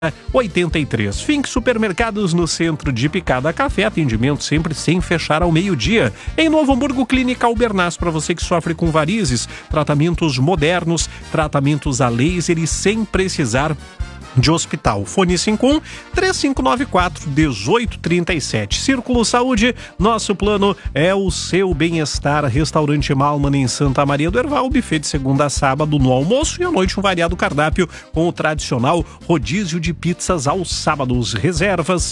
83. Fink Supermercados no centro de Picada Café, atendimento sempre sem fechar ao meio-dia. Em Novo Hamburgo, Clínica Albernaz, para você que sofre com varizes, tratamentos modernos, tratamentos a laser e sem precisar de hospital. Fone 51-3594-1837. Círculo Saúde, nosso plano é o seu bem-estar. Restaurante Malman em Santa Maria do Herval, buffet de segunda a sábado no almoço e à noite um variado cardápio com o tradicional rodízio de pizzas aos sábados. Reservas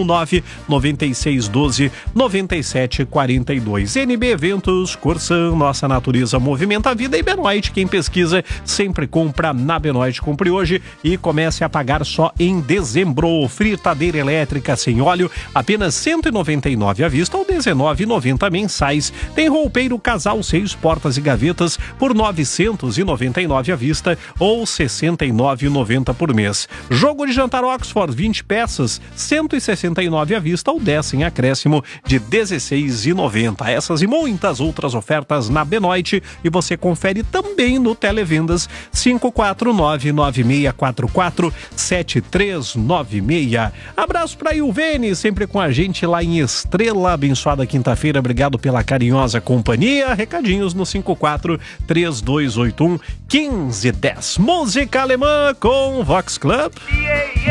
519-9612-9742. NB Eventos, Corsan, Nossa Natureza Movimenta a Vida e Benoit. Quem pesquisa sempre compra na Benoit. Compre hoje e comece a pagar só em dezembro. Fritadeira elétrica sem óleo, apenas R$199 à vista ou R$19,90 mensais. Tem roupeiro casal 6 portas e gavetas por R$999 à vista ou R$69,90 por mês. Jogo de jantar Oxford 20 peças, R$169 à vista ou 10 em acréscimo de R$16,90. Essas e muitas outras ofertas na Benoit e você confere também no Televendas 549-9644-7396. Abraço para Ilvene, sempre com a gente lá em Estrela. Abençoada quinta-feira, obrigado pela carinhosa companhia. Recadinhos no 54-3281-1510. Música alemã com Vox Club.